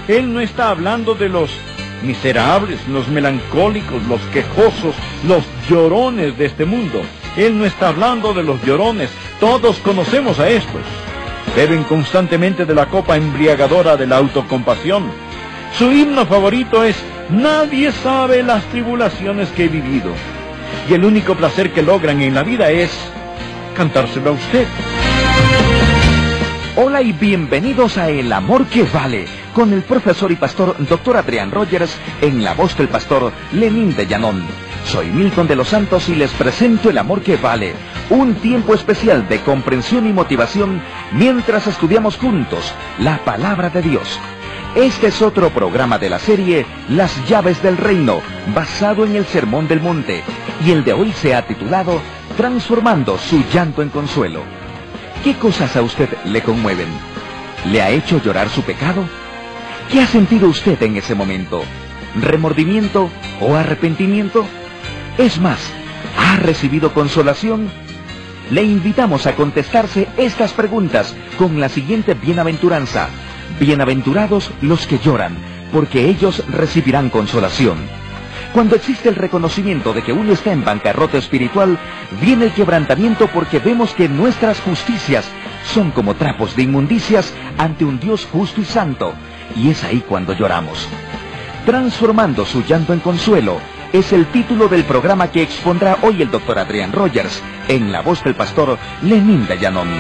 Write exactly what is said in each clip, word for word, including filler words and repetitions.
Él no está hablando de los miserables, los melancólicos, los quejosos, los llorones de este mundo. Él no está hablando de los llorones. Todos conocemos a estos. Beben constantemente de la copa embriagadora de la autocompasión. Su himno favorito es: nadie sabe las tribulaciones que he vivido. Y el único placer que logran en la vida es cantárselo a usted. Hola y bienvenidos a El Amor que Vale, con el profesor y pastor doctor Adrián Rogers, en la voz del pastor Lenín de Llanón. Soy Milton de los Santos y les presento El Amor que Vale, un tiempo especial de comprensión y motivación mientras estudiamos juntos la Palabra de Dios. Este es otro programa de la serie Las Llaves del Reino, basado en el Sermón del Monte, y el de hoy se ha titulado Transformando su llanto en consuelo. ¿Qué cosas a usted le conmueven? ¿Le ha hecho llorar su pecado? ¿Qué ha sentido usted en ese momento? ¿Remordimiento o arrepentimiento? Es más, ¿ha recibido consolación? Le invitamos a contestarse estas preguntas con la siguiente bienaventuranza. Bienaventurados los que lloran, porque ellos recibirán consolación. Cuando existe el reconocimiento de que uno está en bancarrota espiritual, viene el quebrantamiento porque vemos que nuestras justicias son como trapos de inmundicias ante un Dios justo y santo, y es ahí cuando lloramos. Transformando su llanto en consuelo es el título del programa que expondrá hoy el doctor Adrián Rogers, en la voz del pastor Lenín de Llanón.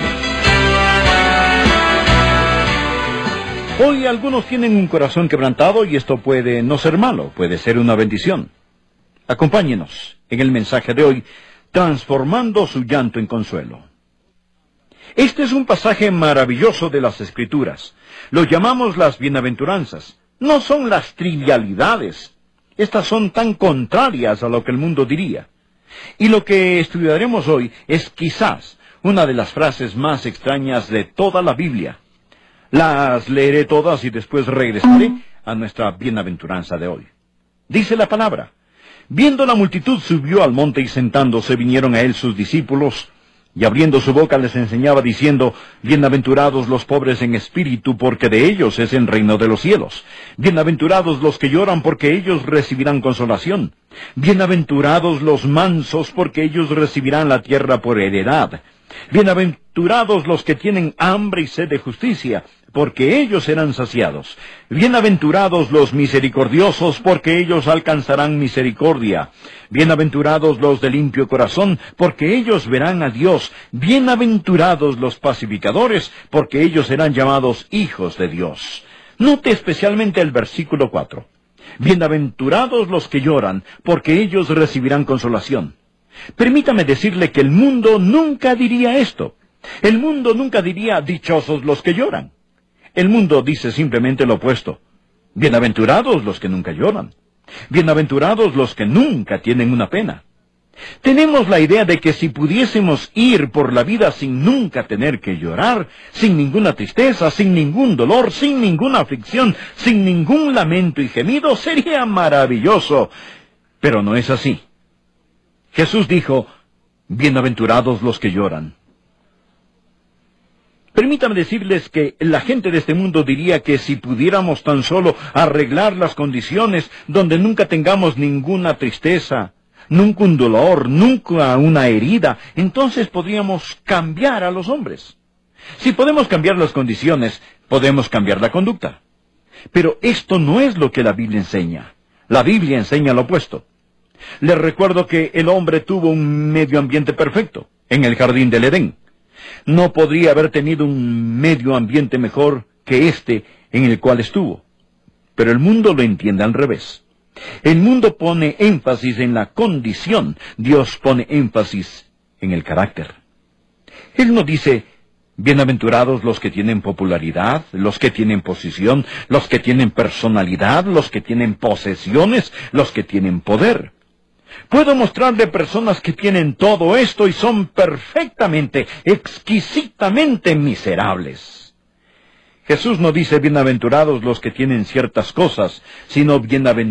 Hoy algunos tienen un corazón quebrantado y esto puede no ser malo, puede ser una bendición. Acompáñenos en el mensaje de hoy, transformando su llanto en consuelo. Este es un pasaje maravilloso de las Escrituras. Lo llamamos las bienaventuranzas. No son las trivialidades. Estas son tan contrarias a lo que el mundo diría. Y lo que estudiaremos hoy es quizás una de las frases más extrañas de toda la Biblia. Las leeré todas y después regresaré a nuestra bienaventuranza de hoy. Dice la palabra: viendo la multitud subió al monte y sentándose vinieron a él sus discípulos, y abriendo su boca les enseñaba diciendo: bienaventurados los pobres en espíritu, porque de ellos es el reino de los cielos. Bienaventurados los que lloran, porque ellos recibirán consolación. Bienaventurados los mansos, porque ellos recibirán la tierra por heredad. Bienaventurados los que tienen hambre y sed de justicia, porque ellos serán saciados. Bienaventurados los misericordiosos, porque ellos alcanzarán misericordia. Bienaventurados los de limpio corazón, porque ellos verán a Dios. Bienaventurados los pacificadores, porque ellos serán llamados hijos de Dios. Note especialmente el versículo cuatro. Bienaventurados los que lloran, porque ellos recibirán consolación. Permítame decirle que el mundo nunca diría esto. El mundo nunca diría: dichosos los que lloran. El mundo dice simplemente lo opuesto: bienaventurados los que nunca lloran. Bienaventurados los que nunca tienen una pena. Tenemos la idea de que si pudiésemos ir por la vida sin nunca tener que llorar, sin ninguna tristeza, sin ningún dolor, sin ninguna aflicción, sin ningún lamento y gemido, sería maravilloso. Pero no es así. Jesús dijo: bienaventurados los que lloran. Permítanme decirles que la gente de este mundo diría que si pudiéramos tan solo arreglar las condiciones donde nunca tengamos ninguna tristeza, nunca un dolor, nunca una herida, entonces podríamos cambiar a los hombres. Si podemos cambiar las condiciones, podemos cambiar la conducta. Pero esto no es lo que la Biblia enseña. La Biblia enseña lo opuesto. Les recuerdo que el hombre tuvo un medio ambiente perfecto, en el jardín del Edén. No podría haber tenido un medio ambiente mejor que este en el cual estuvo. Pero el mundo lo entiende al revés. El mundo pone énfasis en la condición, Dios pone énfasis en el carácter. Él no dice: bienaventurados los que tienen popularidad, los que tienen posición, los que tienen personalidad, los que tienen posesiones, los que tienen poder. Puedo mostrarle personas que tienen todo esto y son perfectamente, exquisitamente miserables. Jesús no dice bienaventurados los que tienen ciertas cosas, sino bienaventurados